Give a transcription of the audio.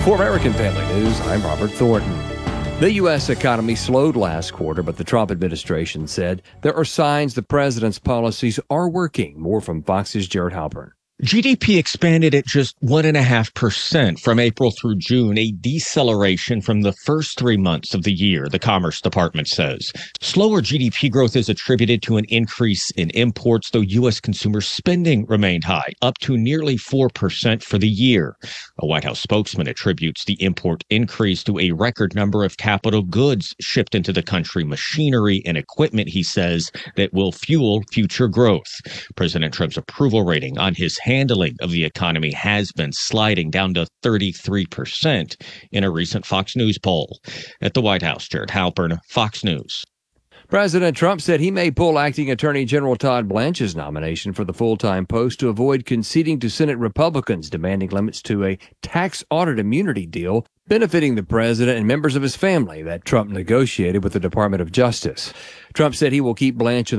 For American Family News, I'm Robert Thornton. The U.S. economy slowed last quarter, but the Trump administration said there are signs the president's policies are working. More from Fox's Jared Halpern. GDP expanded at just 1.5% from April through June, a deceleration from the first 3 months of the year, the Commerce Department says. Slower GDP growth is attributed to an increase in imports, though U.S. consumer spending remained high, up to nearly 4% for the year. A White House spokesman attributes the import increase to a record number of capital goods shipped into the country, machinery and equipment, he says, that will fuel future growth. President Trump's approval rating on his handling of the economy has been sliding down to 33% in a recent Fox News poll. At the White House, Jared Halpern, Fox News. President Trump said he may pull acting Attorney General Todd Blanche's nomination for the full-time post to avoid conceding to Senate Republicans demanding limits to a tax audit immunity deal benefiting the president and members of his family that Trump negotiated with the Department of Justice. Trump said he will keep Blanche in